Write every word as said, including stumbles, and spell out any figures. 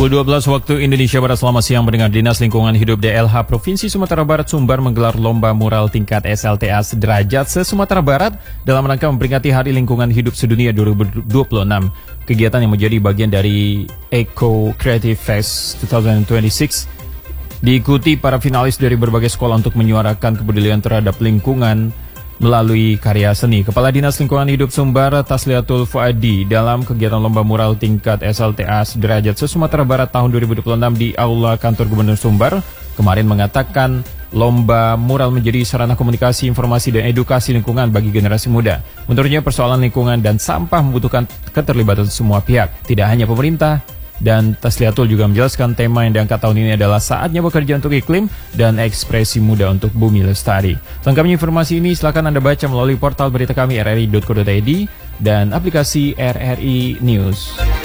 Pukul dua belas waktu Indonesia Barat. Selamat siang pendengar. Dinas Lingkungan Hidup D L H Provinsi Sumatera Barat Sumbar menggelar lomba mural tingkat S L T A sederajat se-Sumatera Barat dalam rangka memperingati Hari Lingkungan Hidup Sedunia dua ribu dua puluh enam. Kegiatan yang menjadi bagian dari Eco Creative Fest dua ribu dua puluh enam diikuti para finalis dari berbagai sekolah untuk menyuarakan kepedulian terhadap lingkungan melalui karya seni. Kepala Dinas Lingkungan Hidup Sumbar, Tasliatul Fuadi, dalam kegiatan lomba mural tingkat S L T A sederajat se-Sumatera Barat tahun dua ribu dua puluh enam di Aula Kantor Gubernur Sumbar, kemarin mengatakan lomba mural menjadi sarana komunikasi, informasi, dan edukasi lingkungan bagi generasi muda. Menurutnya persoalan lingkungan dan sampah membutuhkan keterlibatan semua pihak, tidak hanya pemerintah. Dan Tasliatul juga menjelaskan tema yang diangkat tahun ini adalah saatnya bekerja untuk iklim dan ekspresi muda untuk bumi lestari. Lengkapnya informasi ini silakan Anda baca melalui portal berita kami r r i dot co dot i d dan aplikasi R R I News.